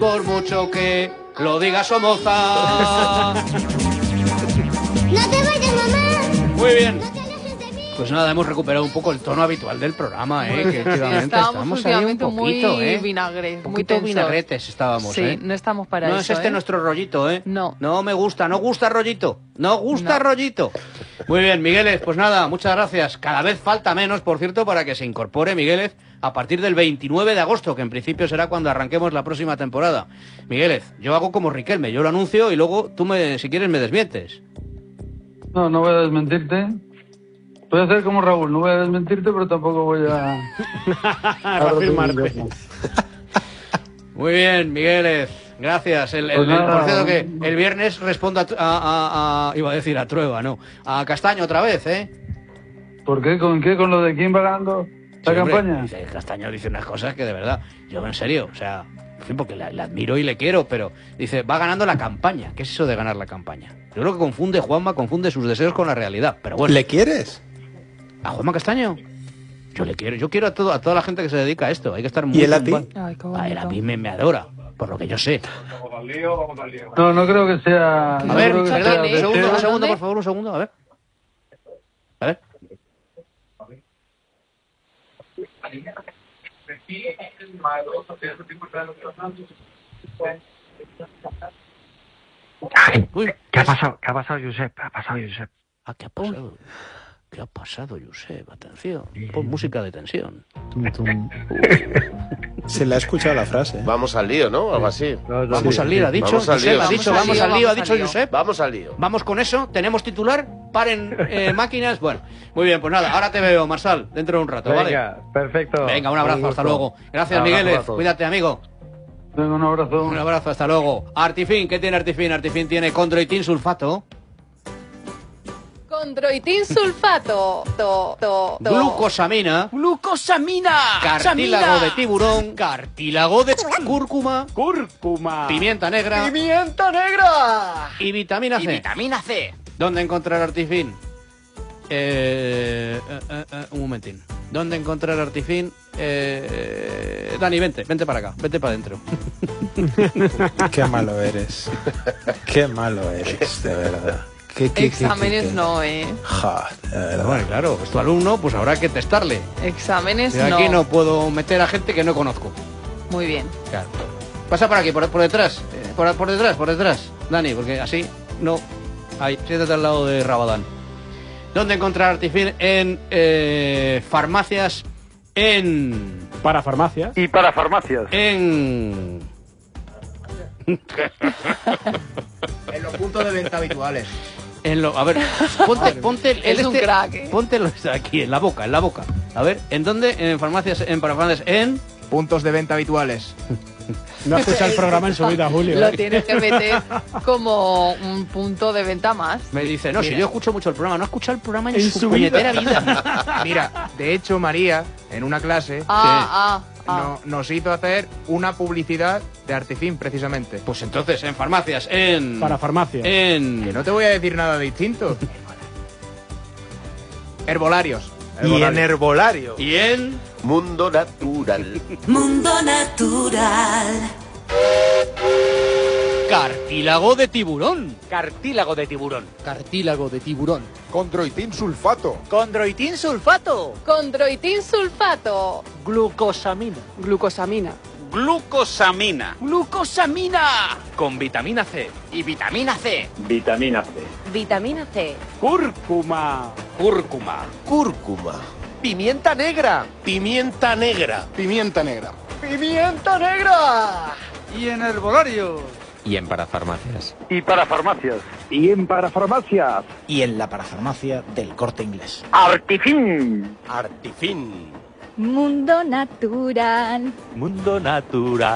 por mucho que lo diga Somoza. ¡No te vayas, mamá! Muy bien. ¡No te alejes de mí! Pues nada, hemos recuperado un poco el tono habitual del programa, que últimamente Estábamos ahí un últimamente poquito, muy vinagres, muy poquito tensos. vinagretes estábamos, Sí, no estamos para no eso, es este nuestro rollito, No. No me gusta, no gusta rollito. No gusta No. rollito. Muy bien, Migueles, pues nada, muchas gracias. Cada vez falta menos, por cierto, para que se incorpore Migueles a partir del 29 de agosto, que en principio será cuando arranquemos la próxima temporada. Migueles, yo hago como Riquelme, yo lo anuncio y luego tú, si quieres, me desmientes. No, no voy a desmentirte. Voy a hacer como Raúl, no voy a desmentirte, pero tampoco voy a afirmarte. Muy bien, Migueles, gracias. Pues nada, por cierto que el viernes respondo iba a decir a Trueba, no, a Castaño otra vez, ¿Por qué? ¿Con qué? ¿Con lo de quién va ganando la Sí, hombre, campaña? dice, Castaño dice unas cosas que de verdad, yo en serio, o sea, en fin, porque le admiro y le quiero, pero dice, va ganando la campaña. ¿Qué es eso de ganar la campaña? Yo creo que confunde Juanma, confunde sus deseos con la realidad, pero bueno. ¿Le quieres? ¿A Juanma Castaño? Yo le quiero, yo quiero a toda la gente que se dedica a esto, hay que estar muy... ¿Y él a ti? Ay, qué A él a bonito. mí me adora, por lo que yo sé. No, no creo que sea... A no ver, creo que perdón, sea un ¿quién es? segundo, deseo. un segundo, ¿Dónde? por favor, un segundo, a ver. A ver. Uy, ¿Qué ha pasado? ¿Qué ha pasado, Josep? ¿Qué ha pasado, Josep? Ah, ¿qué ha pasado? ¿Qué ha pasado, Josep? Atención, pon música de tensión. Se le ha escuchado la frase. Vamos al lío, ¿no? Algo así. Vamos al lío, ha dicho. Vamos al Josep lío. ha dicho, Vamos vamos al al lío, lío, ha vamos dicho al lío. Josep. Vamos al lío. Vamos con eso, tenemos titular, paren máquinas. Bueno, muy bien, pues nada, ahora te veo, Marsal, dentro de un rato, ¿vale? perfecto. Venga, un abrazo, hasta luego. Gracias, Abrazo, Migueles, abrazo. cuídate, amigo. Venga, un abrazo. Un abrazo, hasta luego. Artifin, ¿qué tiene Artifin? Artifin tiene condroitin sulfato, Condroitin sulfato. glucosamina, Glucosamina. cartílago de tiburón, cartílago de cúrcuma, ¡Cúrcuma! pimienta negra ¡Pimienta negra! y vitamina C. vitamina C. ¿Dónde encontrar Artifin? Un momentín. ¿Dónde encontrar Artifin? Dani, vente para acá, vente para adentro. Qué malo eres. Qué malo eres, de verdad. Exámenes no, Ja, de verdad. Bueno, claro, es tu alumno, pues habrá que testarle. Exámenes Yo no. aquí no puedo meter a gente que no conozco. Muy bien. Claro. Pasa por aquí, por detrás. Por detrás, Dani, porque así no. Ahí, siéntate al lado de Rabadán. ¿Dónde encontrar Artifin? En farmacias, Para farmacias. Y para farmacias. en los puntos de venta habituales. a ver, ponte Es un crack, Póntelo aquí, en la boca. A ver, ¿en dónde? En farmacias, para farmacias, en... Puntos de venta habituales. No escucha el programa en su vida, Julio. Lo tienes que meter como un punto de venta más. Me dice, no, si Mira. yo escucho mucho el programa, no he escuchado el programa en En su su puñetera vida. Mira, de hecho, María, en una clase, nos hizo hacer una publicidad de Artifin, precisamente. Pues entonces, en farmacias, Para farmacias. Que no te voy a decir nada distinto. Herbolarios. Y en herbolario. Y en... Mundo natural. Mundo natural. Cartílago de tiburón. Cartílago de tiburón. Cartílago de tiburón. Condroitin sulfato. Condroitin sulfato. Condroitin sulfato. Glucosamina. Glucosamina. Glucosamina. Glucosamina. Con vitamina C. Y vitamina C. Vitamina C. Vitamina C. Cúrcuma. Cúrcuma. Cúrcuma. Pimienta negra. Pimienta negra. Pimienta negra. Pimienta negra. Y en herbolario. Y en parafarmacias. Y para farmacias. Y en parafarmacias. Y en la parafarmacia del Corte Inglés. Artifin. Artifin. Mundo natural. Mundo natural.